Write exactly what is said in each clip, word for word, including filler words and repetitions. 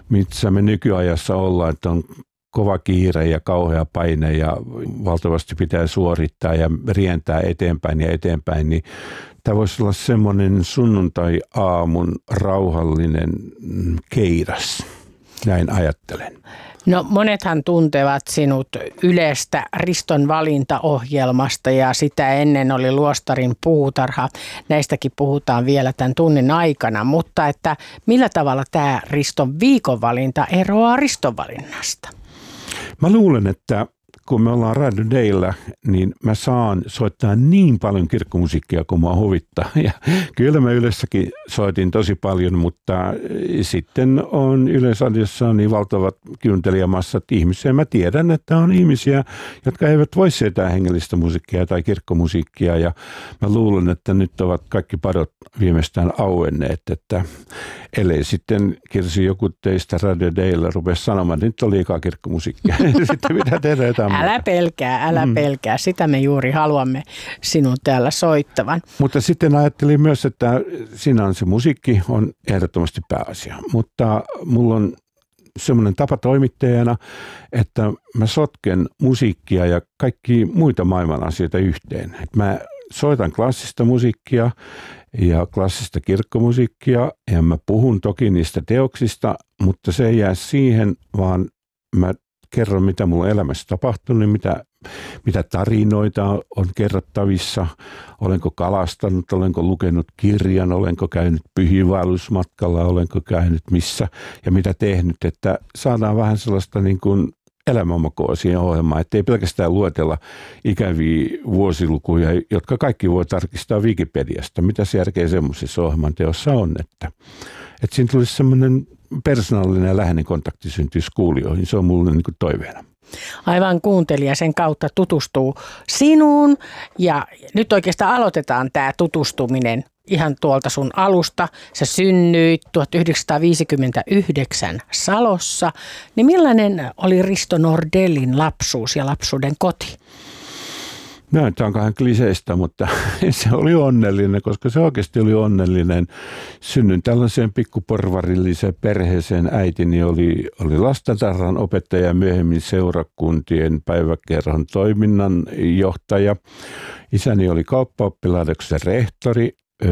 missä me nykyajassa ollaan, että on kova kiire ja kauhea paine ja valtavasti pitää suorittaa ja rientää eteenpäin ja eteenpäin, niin tämä voisi olla semmoinen sunnuntai-aamun rauhallinen keiras. Näin ajattelen. No monethan tuntevat sinut Ylestä Riston valintaohjelmasta ja sitä ennen oli Luostarin puutarha. Näistäkin puhutaan vielä tämän tunnin aikana, mutta että millä tavalla tämä Riston viikonvalinta eroaa Riston valinnasta? Mä luulen, että kun me ollaan Radio Daylla, niin mä saan soittaa niin paljon kirkkomusiikkia kuin mua huvittaa. Ja kyllä mä Ylessäkin soitin tosi paljon, mutta sitten on Yleisradiossa niin valtavat kuuntelijamassat ihmisiä. Mä tiedän, että on ihmisiä, jotka eivät voi sietää hengellistä musiikkia tai kirkkomusiikkia. Ja mä luulen, että nyt ovat kaikki padot viimeistään auenneet, että ellei sitten Kirsi joku teistä Radio Daylla rupesi sanomaan, että nyt on liikaa kirkkomusiikkia. Sitten mitä tehdään jotain. Älä pelkää, älä mm. pelkää. Sitä me juuri haluamme sinun täällä soittavan. Mutta sitten ajattelin myös, että siinä on se musiikki on ehdottomasti pääasia. Mutta mulla on semmoinen tapa toimittajana, että mä sotken musiikkia ja kaikki muita maailman asioita yhteen. Et mä soitan klassista musiikkia ja klassista kirkkomusiikkia ja mä puhun toki niistä teoksista, mutta se ei jää siihen, vaan mä kerron, mitä mulla on elämässä tapahtunut, mitä, mitä tarinoita on kerrottavissa, olenko kalastanut, olenko lukenut kirjan, olenko käynyt pyhiinvaellusmatkalla, olenko käynyt missä ja mitä tehnyt, että saadaan vähän sellaista niin kuin elämänmakoa siihen ohjelmaan, ettei pelkästään luetella ikäviä vuosilukuja, jotka kaikki voi tarkistaa Wikipediasta. Mitä se järkeä semmoisessa ohjelman teossa on, että, että siinä tulisi semmoinen persoonallinen ja läheinen kontakti syntyisi kuulijoihin. Se on mulle niin kuin toiveena. Aivan, kuuntelija sen kautta tutustuu sinuun ja nyt oikeastaan aloitetaan tämä tutustuminen ihan tuolta sun alusta. Sä synnyit tuhatyhdeksänsataaviisikymmentäyhdeksän Salossa. Niin millainen oli Risto Nordellin lapsuus ja lapsuuden koti? No, tämä on vähän kliseistä, mutta se oli onnellinen, koska se oikeasti oli onnellinen. Synnyin tällaiseen pikkuporvarilliseen perheeseen. Äitini oli, oli lastentarhan opettaja ja myöhemmin seurakuntien päiväkerhon toiminnanjohtaja. Isäni oli kauppaoppilaitoksen rehtori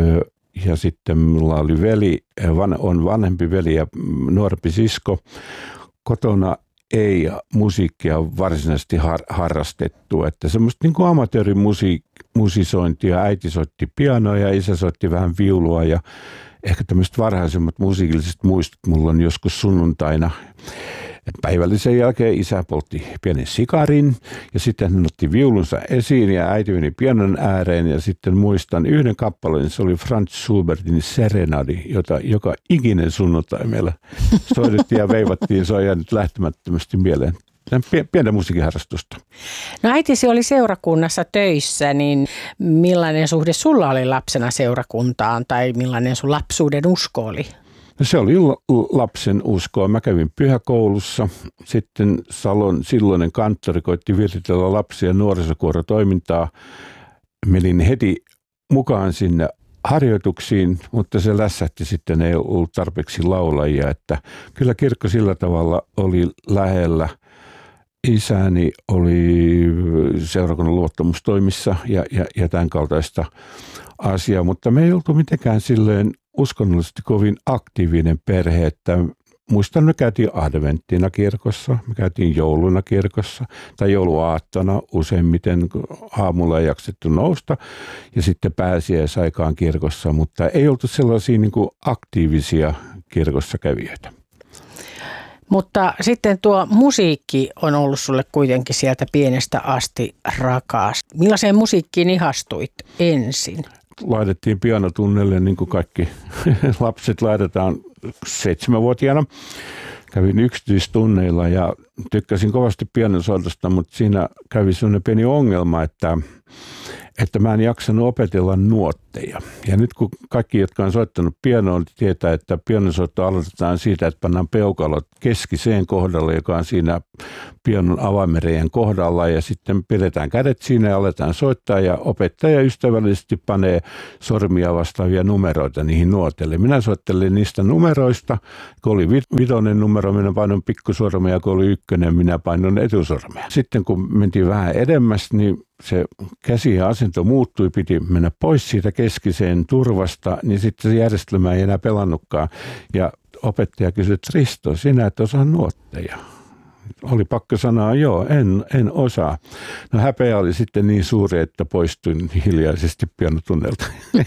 ja sitten minulla oli veli, on vanhempi veli ja nuorempi sisko. Kotona ei musiikkia varsinaisesti har- harrastettu, että semmoista niin kuin amatöörimusisointia. Äiti soitti pianoa ja isä soitti vähän viulua ja ehkä tämmöiset varhaisemmat musiikilliset muistot mulla on joskus sunnuntaina. Päivällisen jälkeen isä poltti pienen sikarin ja sitten hän otti viulunsa esiin ja äiti meni pianon ääreen ja sitten muistan yhden kappaleen, se oli Franz Schubertin Serenadi, jota joka ikinen sunnuntai meillä soitettiin ja veivattiin, se on jäänyt lähtemättömästi mieleen. Pientä musiikinharrastusta. No äitisi oli seurakunnassa töissä, niin millainen suhde sulla oli lapsena seurakuntaan tai millainen sun lapsuuden usko oli? No se oli lapsen uskoa. Mä kävin pyhäkoulussa. Sitten Salon silloinen kanttori koitti viritellä lapsia ja nuorisokuorotoimintaa. Menin heti mukaan sinne harjoituksiin, mutta se lässähti sitten, ei ollut tarpeeksi laulajia. Että kyllä kirkko sillä tavalla oli lähellä. Isäni oli seurakunnan luottamustoimissa ja, ja, ja tämän kaltaista asiaa, mutta me ei oltu mitenkään silleen uskonnollisesti kovin aktiivinen perhe, että muistan, me käytiin adventtina kirkossa, me käytiin jouluna kirkossa tai jouluaattona useimmiten aamulla ei jaksettu nousta ja sitten pääsiäisaikaan kirkossa, mutta ei oltu sellaisia niin kuin aktiivisia kirkossa kävijöitä. Mutta sitten tuo musiikki on ollut sulle kuitenkin sieltä pienestä asti rakas. Millaiseen musiikkiin ihastuit ensin? Laitettiin pianotunnelle niin kuin kaikki lapset laitetaan seitsemänvuotiaana. Kävin yksityistunneilla ja tykkäsin kovasti pianosoitosta, mutta siinä kävi sellainen pieni ongelma, että, että mä en jaksanut opetella nuottia. nuotteja. Ja nyt kun kaikki, jotka on soittanut pianoa, tietää, että pianosoitto aloitetaan siitä, että pannaan peukalot keskiseen kohdalle, joka on siinä pianon avaimereen kohdalla, ja sitten pidetään kädet siinä ja aletaan soittaa, ja opettaja ystävällisesti panee sormia vastaavia numeroita niihin nuoteille. Minä soittelin niistä numeroista, kun oli vitonen numero, minä painoin pikkusormea, kun oli ykkönen, minä painoin etusormea. Sitten kun mentiin vähän edemmäs, niin se käsi ja asento muuttui, piti mennä pois siitä keskiseen turvasta, niin sitten se järjestelmä ei enää pelannutkaan. Ja opettaja kysyi, että Risto, sinä et osaa nuotteja. Oli pakko sanoa, joo, en, en osaa. No häpeä oli sitten niin suuri, että poistuin hiljaisesti pianotunnelta.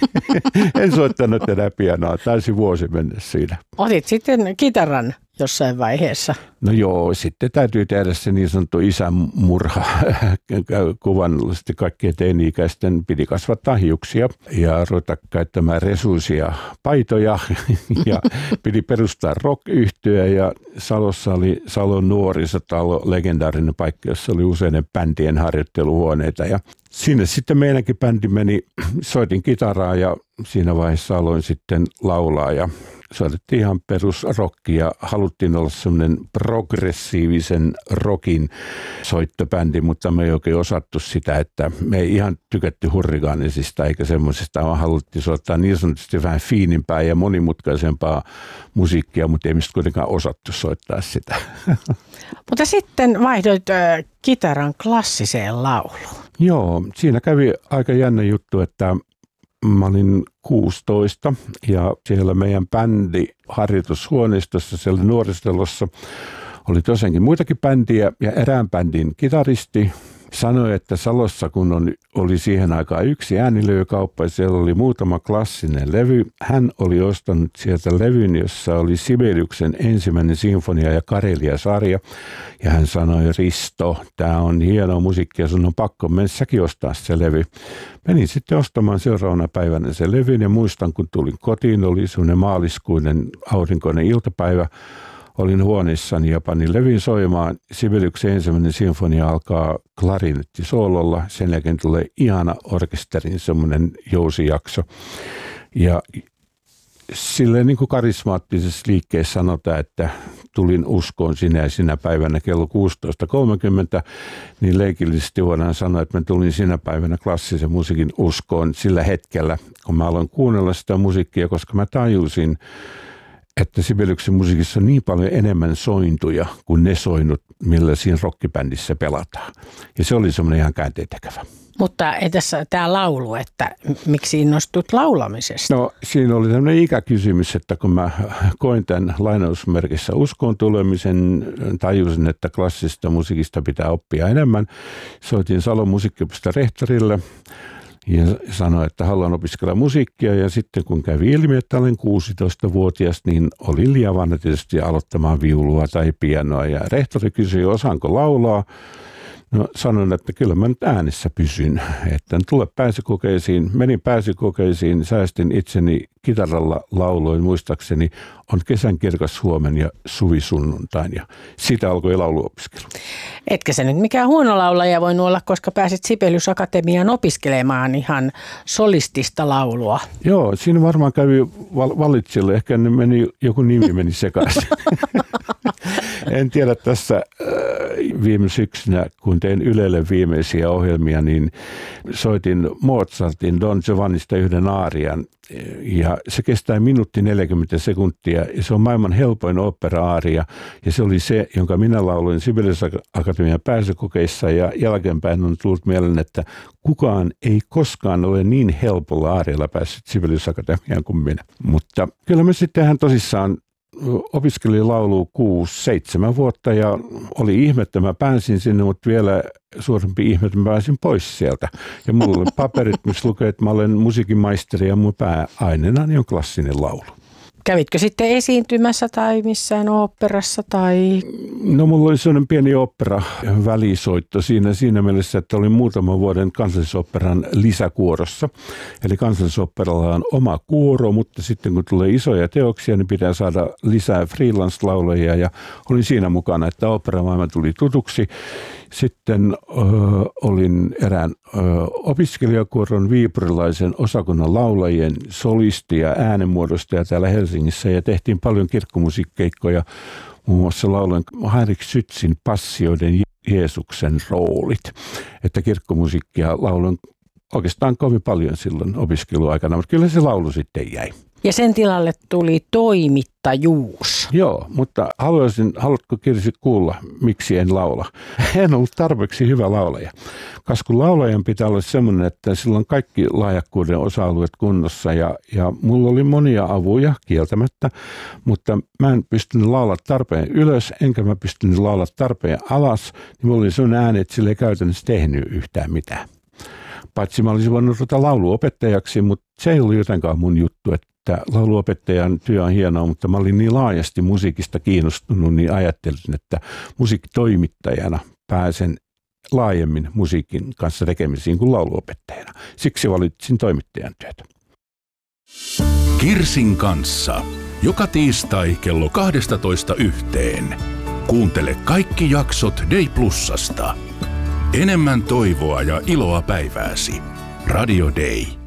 En soittanut enää pianoa, taisi vuosi mennä siinä. Otit sitten kitaran jossain vaiheessa. No joo, sitten täytyy tehdä se niin sanottu isänmurha. Kuvannollisesti kaikkien teini-ikäisten piti kasvattaa hiuksia ja ruveta käyttämään resuisia paitoja ja piti perustaa rock-yhtye, ja Salossa oli Salon nuorisotalo, legendaarinen paikka, jossa oli useiden bändien harjoitteluhuoneita, ja sinne sitten meidänkin bändi meni, soitin kitaraa ja siinä vaiheessa aloin sitten laulaa ja soitettiin ihan perusrockia. Haluttiin olla semmoinen progressiivisen rockin soittobändi, mutta me ei oikein osattu sitä, että me ei ihan tykätty hurrikaanisista eikä semmoisesta, vaan haluttiin soittaa niin sanotusti vähän fiinimpää ja monimutkaisempaa musiikkia, mutta ei mistä kuitenkaan osattu soittaa sitä. Mutta sitten vaihdoit äh, kitaran klassiseen lauluun. Joo, siinä kävi aika jännä juttu, että mä olin kuusitoista ja siellä meidän bändi harjoitushuoneistossa siellä nuorisotalossa oli tosiaankin muitakin bändiä, ja erään bändin kitaristi sanoi, että Salossa kun on, oli siihen aikaan yksi äänilevykauppa ja siellä oli muutama klassinen levy, hän oli ostanut sieltä levyn, jossa oli Sibeliuksen ensimmäinen sinfonia ja Karelia-sarja, ja hän sanoi, Risto, tämä on hienoa musiikkia, sun on pakko mennä säkin ostaa se levy. Menin sitten ostamaan seuraavana päivänä se levyn, ja muistan, kun tulin kotiin, oli semmoinen maaliskuinen aurinkoinen iltapäivä. Olin huoneessani ja panin levin soimaan. Sibeliuksen ensimmäinen sinfonia alkaa klarinettisoololla. Sen jälkeen tulee ihana orkesterin semmoinen jousijakso. Ja silleen niin kuin karismaattisessa liikkeessä sanotaan, että tulin uskoon sinä ja sinä päivänä kello kuusitoista kolmekymmentä, niin leikillisesti voidaan sanoa, että mä tulin sinä päivänä klassisen musiikin uskoon sillä hetkellä, kun mä aloin kuunnella sitä musiikkia, koska mä tajusin, että Sibeliuksen musiikissa on niin paljon enemmän sointuja kuin ne soinnut, millä siinä rockibändissä pelataan. Ja se oli semmoinen ihan käänteentekevä. Mutta entäs tämä laulu, että miksi innostut laulamisesta? No siinä oli tämmöinen ikäkysymys, että kun mä koin tämän lainausmerkissä uskoon tulemisen, tajusin, että klassista musiikista pitää oppia enemmän. Soitin Salon musiikkiopiston rehtorille ja sanoin, että haluan opiskella musiikkia, ja sitten kun kävi ilmi, että olen kuusitoistavuotias, niin oli liian vanha tietysti aloittamaan viulua tai pianoa, ja rehtori kysyi, osaanko laulaa. No sanoin, että kyllä mä nyt äänessä pysyn, että en tule pääsykokeisiin. Menin pääsykokeisiin, säästin itseni kitaralla, lauloin muistaakseni On kesän kirkas huomen ja suvisunnuntain, ja siitä alkoi lauluopiskelu. Etkä se nyt mikään huono laulaja voinut olla, koska pääsit Sibelius Akatemiaan opiskelemaan ihan solistista laulua. Joo, siinä varmaan kävi val- valitsille, ehkä ne meni, joku nimi meni sekaisin. En tiedä, tässä viime syksynä, kun tein Ylelle viimeisiä ohjelmia, niin soitin Mozartin Don Giovannista yhden aarian, ja se kestää minuutti neljäkymmentä sekuntia, ja se on maailman helpoin opera-aaria, ja se oli se, jonka minä lauloin Sibelius Akatemian pääsykokeissa, ja jälkeenpäin on tullut mieleen, että kukaan ei koskaan ole niin helpolla aarialla päässyt Sibelius Akatemiaan kuin minä. Mutta kyllä me sitten ihan tosissaan opiskelin laulua kuusi, seitsemän vuotta, ja oli ihme, että mä pääsin sinne, mutta vielä suurempi ihme, että mä pääsin pois sieltä. Ja mulla oli paperit, missä lukee, että mä olen musiikinmaisteri ja mun pääaineena on klassinen laulu. Kävitkö sitten esiintymässä tai missään oopperassa? Tai... No mulla oli sellainen pieni opera välisoitto siinä, siinä mielessä, että olin muutaman vuoden Kansallisoopperan lisäkuorossa. Eli Kansallisoopperalla on oma kuoro, mutta sitten kun tulee isoja teoksia, niin pitää saada lisää freelance-laulajia, ja olin siinä mukana, että oopperamaailma tuli tutuksi. Sitten ö, olin erään ö, opiskelijakuoron viipurilaisen osakunnan laulajien solisti ja äänenmuodostaja täällä Helsingissä ja tehtiin paljon kirkkomusiikkeikkoja. Muun muassa lauloin Heinrich Schützin Passioiden Jeesuksen roolit, että kirkkomusiikkia lauloin oikeastaan kovin paljon silloin opiskeluaikana, mutta kyllä se laulu sitten jäi. Ja sen tilalle tuli toimittajuus. Joo, mutta haluaisin, haluatko Kirsi kuulla, miksi en laula? En ollut tarpeeksi hyvä laulaja. Koska kun laulajan pitää olla semmoinen, että sillä on kaikki lahjakkuuden osa-alueet kunnossa ja, ja mulla oli monia avuja kieltämättä, mutta mä en pystynyt laulaa tarpeen ylös, enkä mä pystynyt laulaa tarpeen alas, niin mulla oli semmoinen ääni, että sillä ei käytännössä tehnyt yhtään mitään. Paitsi mä olisin voinut ruveta lauluopettajaksi, mutta se ei ollut jotenkaan mun juttu, että lauluopettajan työ on hienoa, mutta mä olin niin laajasti musiikista kiinnostunut, niin ajattelin, että musiikkitoimittajana pääsen laajemmin musiikin kanssa tekemisiin kuin lauluopettajana. Siksi valitsin toimittajan työtä. Kirsin kanssa. Joka tiistai kello kaksitoista yhteen. Kuuntele kaikki jaksot Day Plusasta. Enemmän toivoa ja iloa päivääsi. Radio Day.